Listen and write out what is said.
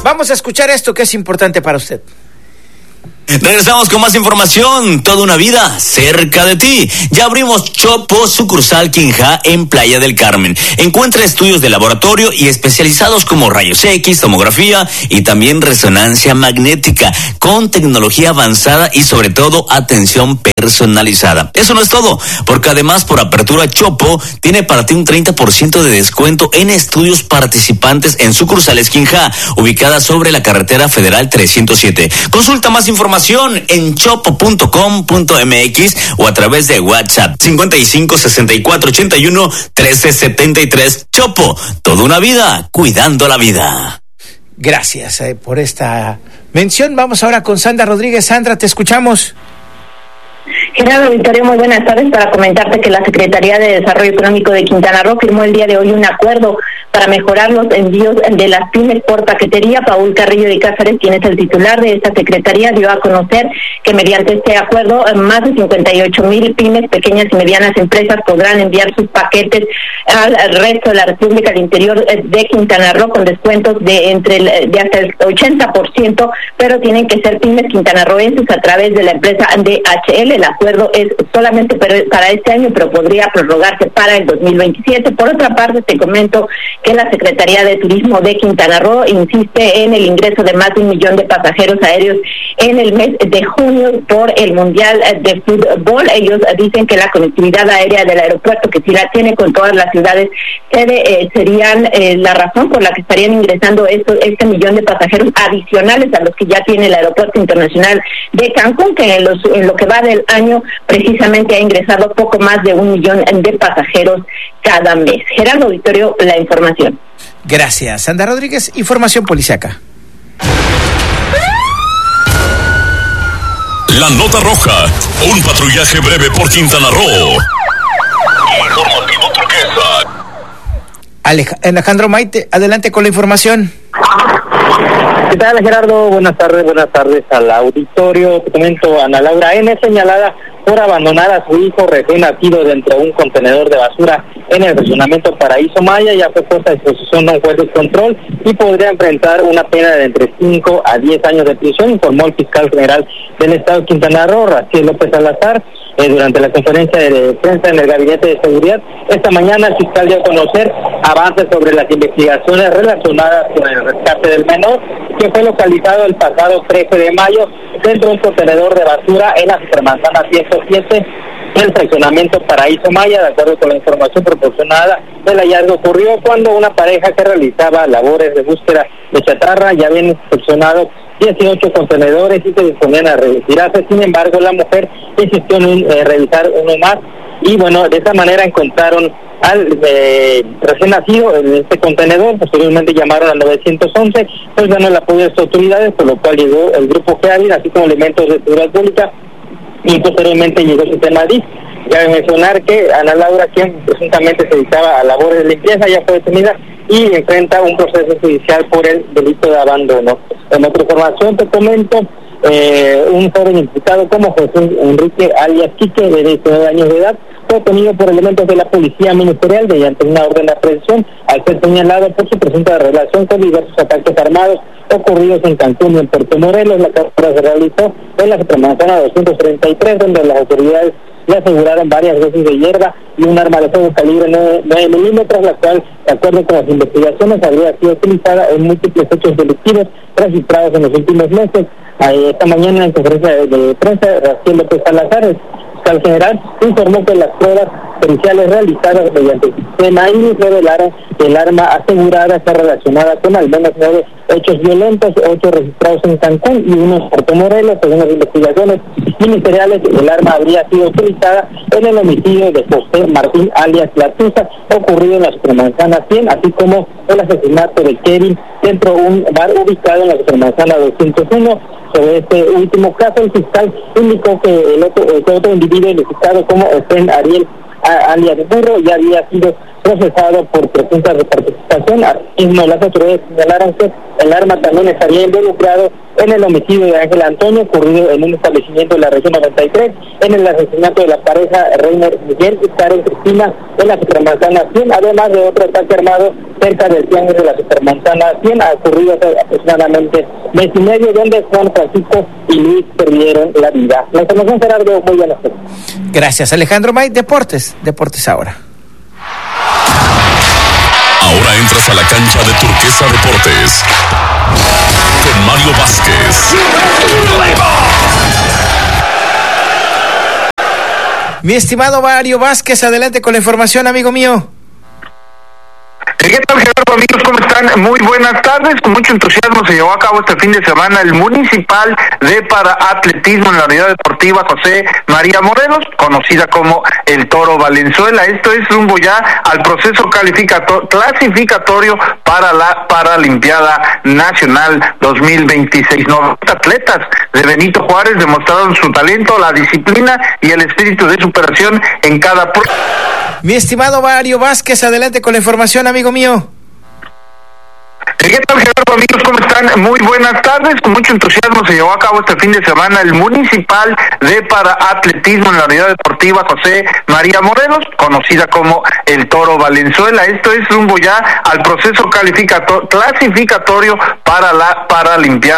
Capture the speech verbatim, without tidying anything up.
Vamos a escuchar esto que es importante para usted. Regresamos con más información. Toda una vida cerca de ti. Ya abrimos Chopo sucursal Quinja en Playa del Carmen. Encuentra estudios de laboratorio y especializados como rayos X, tomografía y también resonancia magnética con tecnología avanzada y sobre todo atención personalizada. Eso no es todo, porque además por apertura Chopo tiene para ti un treinta por ciento de descuento en estudios participantes en sucursales Quinja, ubicada sobre la carretera federal trescientos siete. Consulta más información en chopo punto com punto m x o a través de WhatsApp cincuenta y cinco, sesenta y cuatro, ochenta y uno, trece, setenta y tres. Chopo, toda una vida cuidando la vida. Gracias eh, por esta mención. Vamos ahora con Sandra Rodríguez. Sandra, te escuchamos. Gerardo Victoria, muy buenas tardes. Para comentarte que la Secretaría de Desarrollo Económico de Quintana Roo firmó el día de hoy un acuerdo para mejorar los envíos de las pymes por paquetería. Paul Carrillo de Cáceres, quien es el titular de esta secretaría, dio a conocer que mediante este acuerdo más de cincuenta y ocho mil pymes, pequeñas y medianas empresas, podrán enviar sus paquetes al resto de la República, al interior de Quintana Roo, con descuentos de entre el, de hasta el ochenta por ciento, pero tienen que ser pymes quintanarroenses a través de la empresa D H L. El acuerdo es solamente para este año, pero podría prorrogarse para el dos mil veintisiete. Por otra parte, te comento que la Secretaría de Turismo de Quintana Roo insiste en el ingreso de más de un millón de pasajeros aéreos en el mes de junio por el Mundial de Fútbol. Ellos dicen que la conectividad aérea del aeropuerto, que si la tiene con todas las ciudades sede, eh, serían eh, la razón por la que estarían ingresando esto, este millón de pasajeros adicionales a los que ya tiene el Aeropuerto Internacional de Cancún, que en, los, en lo que va del año precisamente ha ingresado poco más de un millón de pasajeros cada mes. Gerardo Victorio, la información. Gracias, Sandra Rodríguez. Información policiaca. La nota roja, un patrullaje breve por Quintana Roo. Informativo Turquesa. Alej- Alejandro Maite, adelante con la información. ¿Qué tal, Gerardo? Buenas tardes, buenas tardes al auditorio. Te comento, Ana Laura N., señalada por abandonar a su hijo recién nacido dentro de un contenedor de basura en el fraccionamiento Paraíso Maya, ya fue puesta a disposición de un juez de control y podría enfrentar una pena de entre cinco a diez años de prisión, informó el fiscal general del Estado de Quintana Roo, Raciel López Salazar, eh, durante la conferencia de prensa en el Gabinete de Seguridad. Esta mañana el fiscal dio a conocer avances sobre las investigaciones relacionadas con el rescate del menor, que fue localizado el pasado trece de mayo dentro de un contenedor de basura en la Supermanzana ciento siete, el fraccionamiento Paraíso Maya. De acuerdo con la información proporcionada, el hallazgo ocurrió cuando una pareja que realizaba labores de búsqueda de chatarra ya habían inspeccionado dieciocho contenedores y se disponían a retirarse. Sin embargo, la mujer insistió en eh, revisar uno más y bueno, de esa manera encontraron al eh, recién nacido en este contenedor. Posteriormente llamaron al nueve once, pues ganó el apoyo de estas autoridades, por lo cual llegó el grupo GEAVID, así como elementos de seguridad pública, y posteriormente llegó el sistema D I S. Cabe mencionar que Ana Laura, quien presuntamente se dedicaba a labores de limpieza, ya fue detenida y enfrenta un proceso judicial por el delito de abandono. En otra información te comento, eh, un joven imputado como Jesús Enrique alias Quique, de diecinueve años de edad, fue detenido por elementos de la Policía Ministerial mediante una orden de aprehensión al ser señalado por su presunta relación con diversos ataques armados ocurridos en Cancún y en Puerto Morelos. La captura se realizó en la Supermanzana doscientos treinta y tres, donde las autoridades le aseguraron varias dosis de hierba y un arma de fuego calibre nueve milímetros, la cual, de acuerdo con las investigaciones, habría sido utilizada en múltiples hechos delictivos registrados en los últimos meses. Esta mañana, en conferencia de, de prensa, Raciel López Salazar, el fiscal general, informó que las pruebas periciales realizadas mediante el sistema I R I S revelaron que el arma asegurada está relacionada con al menos nueve hechos violentos, ocho registrados en Cancún y uno en Puerto Morelos. Según las investigaciones ministeriales, el arma habría sido utilizada en el homicidio de José Martín alias La Tusa, ocurrido en la Supermanzana cien, así como el asesinato de Kevin dentro de un bar ubicado en la Supermanzana doscientos uno. Sobre este último caso, el fiscal indicó que el otro, el otro individuo identificado como Efren Ariel alias Burro ya había sido procesado por presunta participación. Asimismo, las autoridades señalaron que el arma también estaría involucrado en el homicidio de Ángel Antonio, ocurrido en un establecimiento de la región noventa y tres, en el asesinato de la pareja Reiner Miguel y Karen Cristina en la Supermanzana cien, además de otro ataque armado cerca del triángulo de la Supermanzana cien, ha ocurrido hace aproximadamente mes y medio, donde Juan Francisco y Luis perdieron la vida. La información, Gerardo, muy buenas tardes. Gracias, Alejandro May. Deportes, Deportes ahora. Ahora entras a la cancha de Turquesa Deportes con Mario Vázquez. Mi estimado Mario Vázquez, adelante con la información, amigo mío. ¿Qué tal, Gerardo? Amigos, ¿cómo están? Muy buenas tardes. Con mucho entusiasmo se llevó a cabo este fin de semana el Municipal de Paraatletismo en la Unidad Deportiva José María Morelos, conocida como el Toro Valenzuela. Esto es rumbo ya al proceso calificator- clasificatorio para la Paralimpiada Nacional dos mil veintiséis. noventa atletas de Benito Juárez demostraron su talento, la disciplina y el espíritu de superación en cada prueba. Mi estimado Mario Vázquez, adelante con la información, amigo mío. ¿Qué tal, Gerardo? Amigos, ¿cómo están? Muy buenas tardes. Con mucho entusiasmo se llevó a cabo este fin de semana el Municipal de Paraatletismo en la Unidad Deportiva José María Morelos, conocida como el Toro Valenzuela. Esto es rumbo ya al proceso calificator- clasificatorio para la Paralimpiada